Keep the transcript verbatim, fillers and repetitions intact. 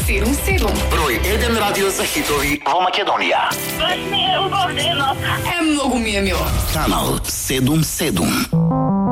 седум седум. Број еден радио за хитови во Македонија. Е, многу ми е мило. Канал седум седум.